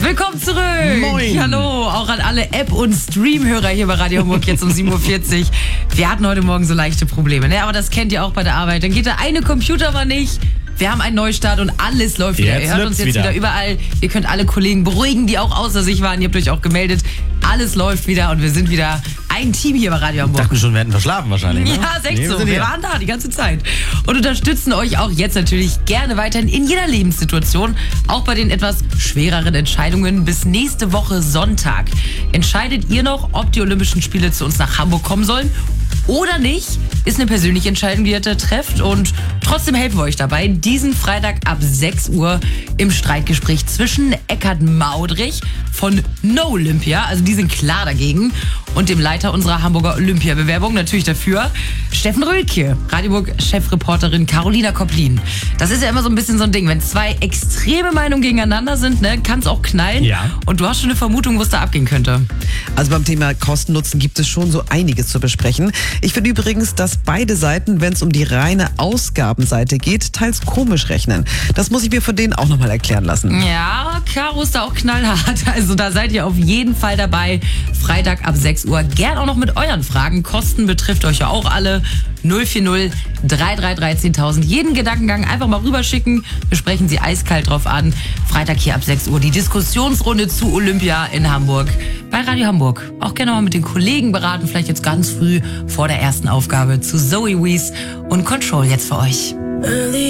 Willkommen zurück. Moin. Hallo, auch an alle App- und Stream-Hörer hier bei Radio Hamburg jetzt um 7.40 Uhr. Wir hatten heute Morgen so leichte Probleme, ne? Aber das kennt ihr auch bei der Arbeit. Dann geht der eine Computer mal nicht. Wir haben einen Neustart und alles läuft wieder. Ihr hört uns jetzt wieder überall. Ihr könnt alle Kollegen beruhigen, die auch außer sich waren. Ihr habt euch auch gemeldet. Alles läuft wieder und wir sind wieder ein Team hier bei Radio Hamburg. Dachten schon, wir hätten verschlafen wahrscheinlich. Ne? Ja, ist echt Nee, so. sind Wir hier. waren da die ganze Zeit. Und unterstützen euch auch jetzt natürlich gerne weiterhin in jeder Lebenssituation. Auch bei den etwas schwereren Entscheidungen. Bis nächste Woche Sonntag entscheidet ihr noch, ob die Olympischen Spiele zu uns nach Hamburg kommen sollen oder nicht. Ist eine persönliche Entscheidung, die ihr da trefft. Und trotzdem helfen wir euch dabei. Diesen Freitag ab 6 Uhr im Streitgespräch zwischen Eckhard Maudrich von No Olympia, also die sind klar dagegen, und dem Leiter unserer Hamburger Olympia-Bewerbung, natürlich dafür, Steffen Röhlke, Radioburg-Chefreporterin Carolina Koplin. Das ist ja immer so ein bisschen so ein Ding, wenn zwei extreme Meinungen gegeneinander sind, ne, kann es auch knallen. Ja. Und du hast schon eine Vermutung, wo es da abgehen könnte. Also beim Thema Kosten-Nutzen gibt es schon so einiges zu besprechen. Ich finde übrigens, dass beide Seiten, wenn es um die reine Ausgabenseite geht, teils komisch rechnen. Das muss ich mir von denen auch nochmal erklären lassen. Ja, Caro ist da auch knallhart. Also da seid ihr auf jeden Fall dabei. Freitag ab 6 Uhr. Gern auch noch mit euren Fragen. Kosten betrifft euch ja auch alle. 040 333 10.000. Jeden Gedankengang einfach mal rüberschicken. Wir sprechen sie eiskalt drauf an. Freitag hier ab 6 Uhr die Diskussionsrunde zu Olympia in Hamburg. Bei Radio Hamburg. Auch gerne mal mit den Kollegen beraten. Vielleicht jetzt ganz früh vor der ersten Aufgabe zu Zoe Wees und Control jetzt für euch.